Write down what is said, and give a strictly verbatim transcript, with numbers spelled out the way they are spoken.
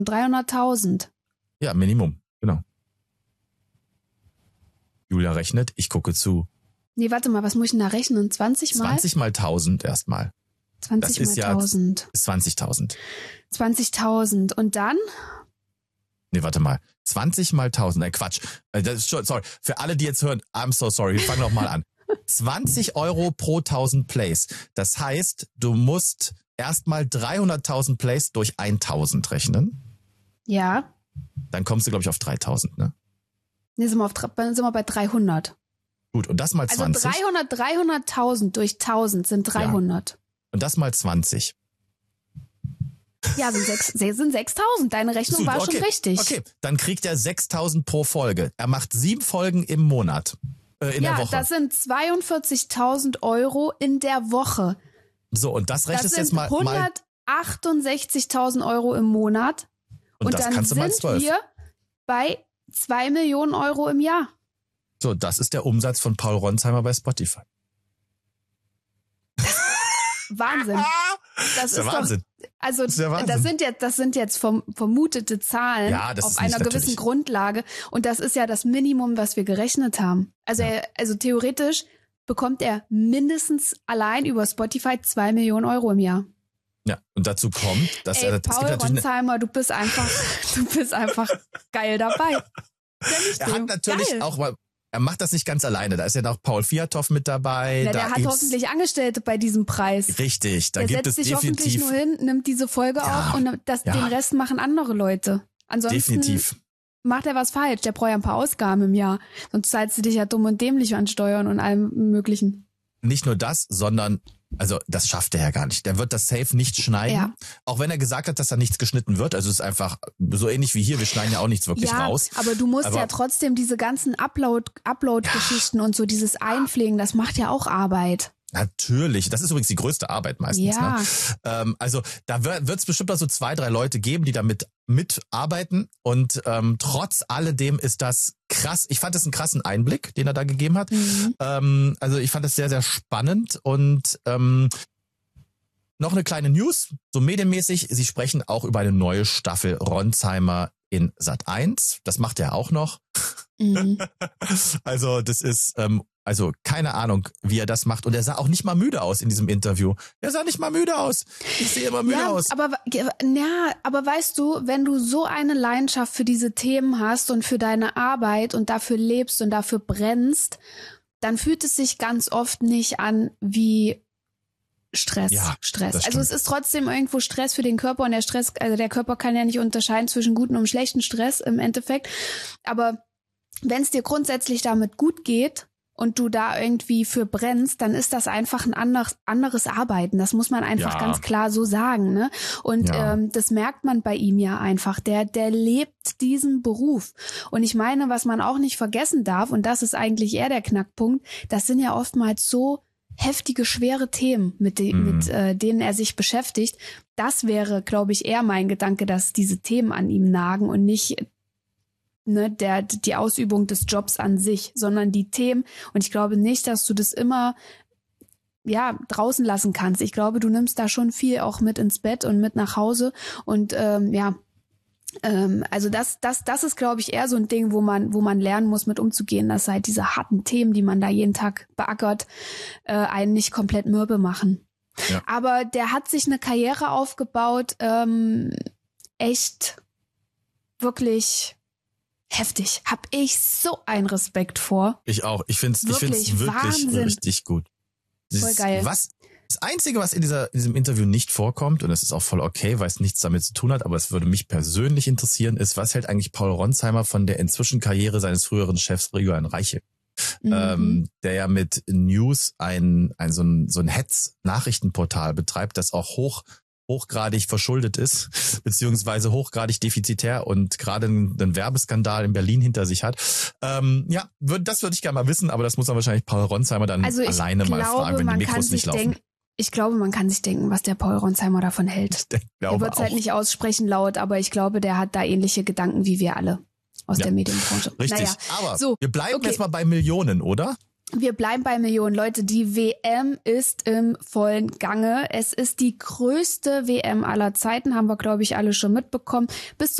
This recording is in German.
dreihunderttausend. Ja, Minimum, genau. Julia rechnet, ich gucke zu. Nee, warte mal, was muss ich denn da rechnen? zwanzig mal? zwanzig mal tausend erstmal. zwanzig das mal ist ja tausend. zwanzigtausend. zwanzigtausend. Und dann? Nee, warte mal. zwanzig mal tausend. Nein, Quatsch. Das ist schon, sorry. Für alle, die jetzt hören, I'm so sorry. Wir fangen nochmal an. zwanzig Euro pro tausend Plays. Das heißt, du musst erstmal dreihunderttausend Plays durch tausend rechnen. Ja. Dann kommst du, glaube ich, auf dreitausend, ne? Nee, sind wir, auf, sind wir bei dreihundert. Gut, und das mal zwanzig. Also dreihundert, dreihunderttausend durch tausend sind dreihundert. Ja. Und das mal zwanzig. Ja, sind, sechs, sind sechstausend. Deine Rechnung war okay. schon richtig. Okay, dann kriegt er sechstausend pro Folge. Er macht sieben Folgen im Monat, äh, in ja, der Woche. Ja, das sind zweiundvierzigtausend Euro in der Woche. So, und das rechnest das jetzt mal. hundertachtundsechzigtausend Euro im Monat. Und, und das dann kannst du mal zwölf. sind wir bei zwei Millionen Euro im Jahr. So, das ist der Umsatz von Paul Ronsheimer bei Spotify. Wahnsinn. Das ist, der ist Wahnsinn. Doch, also das, ist das sind jetzt, das sind jetzt vom, vermutete Zahlen ja, das auf ist einer nicht, gewissen natürlich. Grundlage. Und das ist ja das Minimum, was wir gerechnet haben. Also, ja. er, also theoretisch bekommt er mindestens allein über Spotify zwei Millionen Euro im Jahr. Ja, und dazu kommt, dass Ey, er das Paul Ronsheimer, du bist einfach, du bist einfach geil dabei. Ja, er hat natürlich geil. auch mal. Er macht das nicht ganz alleine. Da ist ja noch Paul Fiatow mit dabei. Ja, da der hat hoffentlich Angestellte bei diesem Preis. Richtig, da der gibt es setzt sich definitiv. hoffentlich nur hin, nimmt diese Folge ja, auf und das, ja. den Rest machen andere Leute. Ansonsten definitiv. macht er was falsch. Der braucht ja ein paar Ausgaben im Jahr. Sonst zahlst du dich ja dumm und dämlich an Steuern und allem Möglichen. Nicht nur das, sondern, also das schafft er ja gar nicht. Der wird das safe nicht schneiden. Ja. Auch wenn er gesagt hat, dass da nichts geschnitten wird. Also es ist einfach so ähnlich wie hier. Wir schneiden ja auch nichts wirklich ja, raus. Aber du musst aber, ja trotzdem diese ganzen Upload, Upload-Geschichten ja. und so dieses Einpflegen, das macht ja auch Arbeit. Natürlich. Das ist übrigens die größte Arbeit meistens. Ja. Ne? Ähm, also da wird es bestimmt auch so zwei, drei Leute geben, die damit mitarbeiten. Und ähm, trotz alledem ist das krass. Ich fand das einen krassen Einblick, den er da gegeben hat. Mhm. Ähm, also ich fand das sehr, sehr spannend. Und ähm, noch eine kleine News, so medienmäßig. Sie sprechen auch über eine neue Staffel Ronsheimer in Sat eins. Das macht er auch noch. Mhm. Also das ist... Ähm, Also keine Ahnung, wie er das macht. Und er sah auch nicht mal müde aus in diesem Interview. Er sah nicht mal müde aus. Ich sehe immer müde ja, aus. Aber, ja, aber weißt du, wenn du so eine Leidenschaft für diese Themen hast und für deine Arbeit und dafür lebst und dafür brennst, dann fühlt es sich ganz oft nicht an wie Stress. Ja, Stress. Also es ist trotzdem irgendwo Stress für den Körper und der Stress, also der Körper kann ja nicht unterscheiden zwischen guten und schlechten Stress im Endeffekt. Aber wenn es dir grundsätzlich damit gut geht, und du da irgendwie für brennst, dann ist das einfach ein anderes, anderes Arbeiten. Das muss man einfach ja. ganz klar so sagen, ne? Und ja. ähm, das merkt man bei ihm ja einfach. Der, der lebt diesen Beruf. Und ich meine, was man auch nicht vergessen darf, und das ist eigentlich eher der Knackpunkt, das sind ja oftmals so heftige, schwere Themen, mit, de- mhm. mit äh, denen er sich beschäftigt. Das wäre, glaube ich, eher mein Gedanke, dass diese Themen an ihm nagen und nicht ne, der, die Ausübung des Jobs an sich, sondern die Themen. Und ich glaube nicht, dass du das immer ja draußen lassen kannst. Ich glaube, du nimmst da schon viel auch mit ins Bett und mit nach Hause. Und ähm, ja, ähm, also das, das, das ist, glaube ich, eher so ein Ding, wo man, wo man lernen muss, mit umzugehen, dass halt diese harten Themen, die man da jeden Tag beackert, äh, einen nicht komplett mürbe machen. Ja. Aber der hat sich eine Karriere aufgebaut, ähm, echt wirklich heftig. Hab ich so einen Respekt vor. Ich auch. Ich find's, ich find's wirklich Wahnsinn. richtig gut. Das Voll ist, geil. Was, das Einzige, was in, dieser, in diesem Interview nicht vorkommt, und das ist auch voll okay, weil es nichts damit zu tun hat, aber es würde mich persönlich interessieren, ist, was hält eigentlich Paul Ronsheimer von der inzwischen Karriere seines früheren Chefs Julian Reiche? Mhm. Ähm, der ja mit News ein, ein so ein, so ein Hetz-Nachrichtenportal betreibt, das auch hoch hochgradig verschuldet ist, beziehungsweise hochgradig defizitär und gerade einen, einen Werbeskandal in Berlin hinter sich hat. Ähm, ja, würd, das würde ich gerne mal wissen, aber das muss dann wahrscheinlich Paul Ronsheimer dann also alleine glaube, mal fragen, wenn die Mikros nicht laufen. Denk, ich glaube, man kann sich denken, was der Paul Ronsheimer davon hält. Ich er wird es halt nicht aussprechen laut, aber ich glaube, der hat da ähnliche Gedanken wie wir alle aus ja, der Medienbranche. Richtig, naja, aber so, wir bleiben okay. jetzt mal bei Millionen, oder? Wir bleiben bei Millionen. Leute, die W M ist im vollen Gange. Es ist die größte W M aller Zeiten, haben wir, glaube ich, alle schon mitbekommen. Bis